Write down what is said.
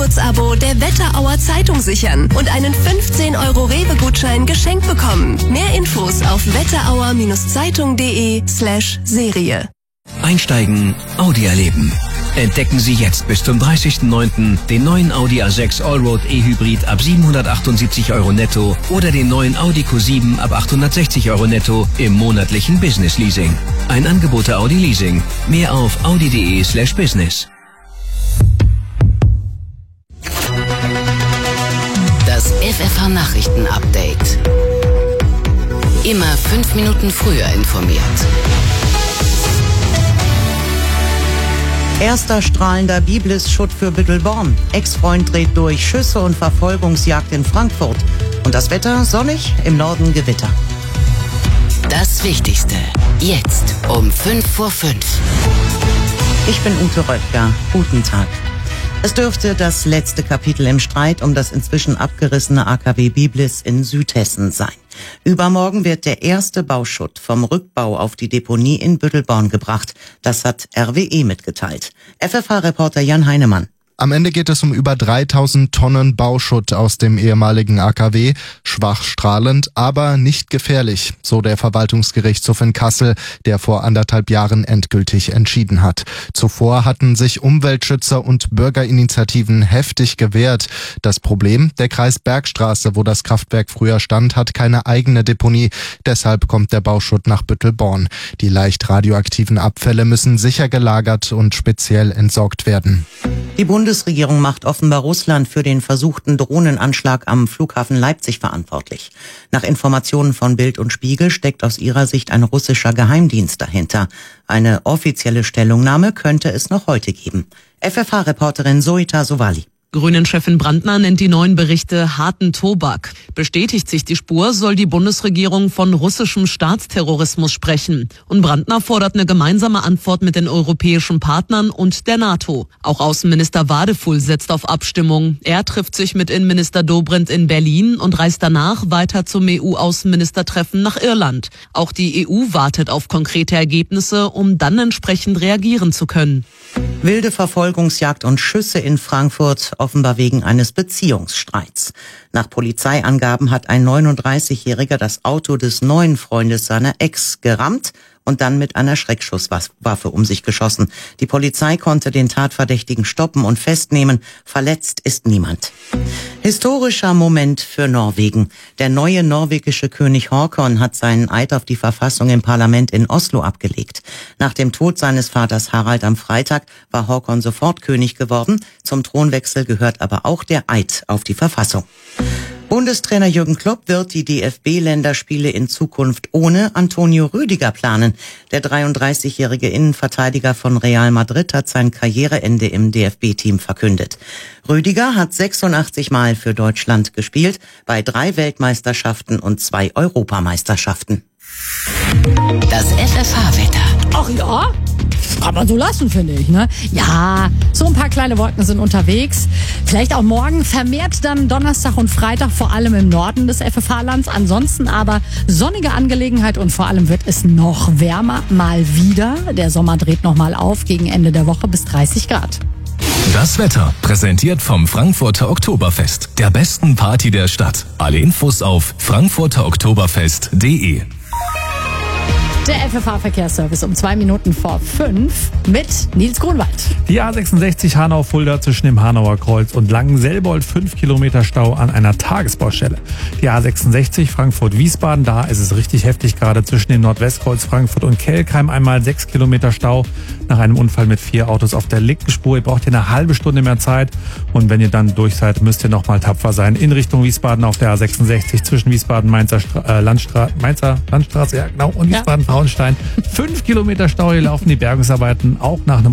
Monatsabo der Wetterauer Zeitung sichern und einen 15 € Rewe-Gutschein geschenkt bekommen. Mehr Infos auf wetterauer-zeitung.de/Serie. Einsteigen, Audi erleben. Entdecken Sie jetzt bis zum 30.09. den neuen Audi A6 Allroad E-Hybrid ab 778 € netto oder den neuen Audi Q7 ab 860 € netto im monatlichen Business Leasing. Ein Angebot der Audi Leasing. Mehr auf audi.de/business. Das FFH-Nachrichten-Update. Immer 5 Minuten früher informiert. Erster strahlender Biblis-Schutt für Büttelborn. Ex-Freund dreht durch, Schüsse und Verfolgungsjagd in Frankfurt. Und das Wetter sonnig, im Norden Gewitter. Das Wichtigste. Jetzt um 5:05. Ich bin Ute Röttger. Guten Tag. Es dürfte das letzte Kapitel im Streit um das inzwischen abgerissene AKW Biblis in Südhessen sein. Übermorgen wird der erste Bauschutt vom Rückbau auf die Deponie in Büttelborn gebracht. Das hat RWE mitgeteilt. FFH-Reporter Jan Heinemann. Am Ende geht es um über 3000 Tonnen Bauschutt aus dem ehemaligen AKW. Schwach strahlend, aber nicht gefährlich, so der Verwaltungsgerichtshof in Kassel, der vor 1,5 Jahren endgültig entschieden hat. Zuvor hatten sich Umweltschützer und Bürgerinitiativen heftig gewehrt. Das Problem, der Kreis Bergstraße, wo das Kraftwerk früher stand, hat keine eigene Deponie. Deshalb kommt der Bauschutt nach Büttelborn. Die leicht radioaktiven Abfälle müssen sicher gelagert und speziell entsorgt werden. Die Bundesregierung macht offenbar Russland für den versuchten Drohnenanschlag am Flughafen Leipzig verantwortlich. Nach Informationen von Bild und Spiegel steckt aus ihrer Sicht ein russischer Geheimdienst dahinter. Eine offizielle Stellungnahme könnte es noch heute geben. FFH-Reporterin Zoita Sowali. Grünen-Chefin Brandner nennt die neuen Berichte harten Tobak. Bestätigt sich die Spur, soll die Bundesregierung von russischem Staatsterrorismus sprechen. Und Brandner fordert eine gemeinsame Antwort mit den europäischen Partnern und der NATO. Auch Außenminister Wadefull setzt auf Abstimmung. Er trifft sich mit Innenminister Dobrindt in Berlin und reist danach weiter zum EU-Außenministertreffen nach Irland. Auch die EU wartet auf konkrete Ergebnisse, um dann entsprechend reagieren zu können. Wilde Verfolgungsjagd und Schüsse in Frankfurt, offenbar wegen eines Beziehungsstreits. Nach Polizeiangaben hat ein 39-Jähriger das Auto des neuen Freundes seiner Ex gerammt und dann mit einer Schreckschusswaffe um sich geschossen. Die Polizei konnte den Tatverdächtigen stoppen und festnehmen. Verletzt ist niemand. Historischer Moment für Norwegen. Der neue norwegische König Håkon hat seinen Eid auf die Verfassung im Parlament in Oslo abgelegt. Nach dem Tod seines Vaters Harald am Freitag war Håkon sofort König geworden. Zum Thronwechsel gehört aber auch der Eid auf die Verfassung. Bundestrainer Jürgen Klopp wird die DFB-Länderspiele in Zukunft ohne Antonio Rüdiger planen. Der 33-jährige Innenverteidiger von Real Madrid hat sein Karriereende im DFB-Team verkündet. Rüdiger hat 86 Mal für Deutschland gespielt, bei 3 Weltmeisterschaften und 2 Europameisterschaften. Das FFH-Wetter. Ach ja? Kann man so lassen, finde ich, ne? Ja, so ein paar kleine Wolken sind unterwegs. Vielleicht auch morgen, vermehrt dann Donnerstag und Freitag, vor allem im Norden des FFH-Lands. Ansonsten aber sonnige Angelegenheit und vor allem wird es noch wärmer, mal wieder. Der Sommer dreht nochmal auf, gegen Ende der Woche bis 30 Grad. Das Wetter, präsentiert vom Frankfurter Oktoberfest, der besten Party der Stadt. Alle Infos auf frankfurteroktoberfest.de. Der FFH-Verkehrsservice um 2 Minuten vor 5 mit Nils Grunwald. Die A66 Hanau-Fulda zwischen dem Hanauer Kreuz und Langenselbold 5 Kilometer Stau an einer Tagesbaustelle. Die A66 Frankfurt-Wiesbaden, da ist es richtig heftig, gerade zwischen dem Nordwestkreuz Frankfurt und Kelkheim einmal 6 Kilometer Stau nach einem Unfall mit 4 Autos auf der linken Spur. Ihr braucht hier eine halbe Stunde mehr Zeit und wenn ihr dann durch seid, müsst ihr nochmal tapfer sein. In Richtung Wiesbaden auf der A66 zwischen Wiesbaden-Mainzer Landstraße, ja genau, und Wiesbaden-Frauenstein. 5 Kilometer Stau, hier laufen die Bergungsarbeiten auch nach einem